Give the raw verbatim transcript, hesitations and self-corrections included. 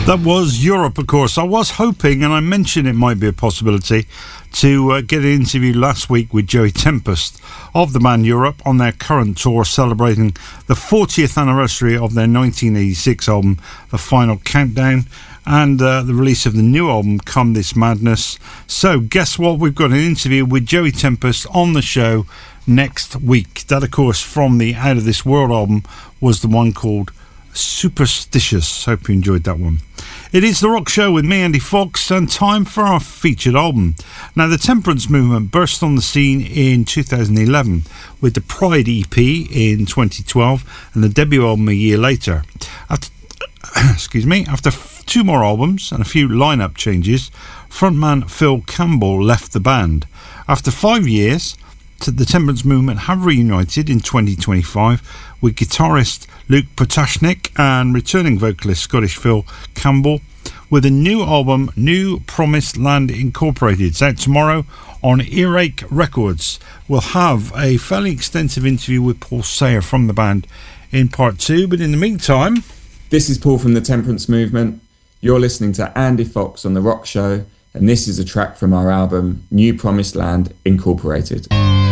That was Europe, of course. I was hoping, and I mentioned it might be a possibility, to uh, get an interview last week with Joey Tempest of the band Europe on their current tour celebrating the fortieth anniversary of their nineteen eighty-six album, The Final Countdown, and uh, the release of the new album, Come This Madness. So guess what? We've got an interview with Joey Tempest on the show next week. That, of course, from the Out of This World album was the one called Superstitious. Hope you enjoyed that one. It is The Rock Show with me, Andy Fox, and time for our featured album. Now, the temperance movement burst on the scene in two thousand eleven with the Pride E P in twenty twelve and the debut album a year later. After, excuse me, after two more albums and a few lineup changes, frontman Phil Campbell left the band. After five years, the temperance movement have reunited in twenty twenty-five with guitarist Luke Potashnik and returning vocalist Scottish Phil Campbell with a new album, New Promised Land Incorporated. It's out tomorrow on Earache Records. We'll have a fairly extensive interview with Paul Sayer from the band in part two, but in the meantime... This is Paul from the Temperance Movement. You're listening to Andy Fox on The Rock Show, and this is a track from our album, New Promised Land Incorporated.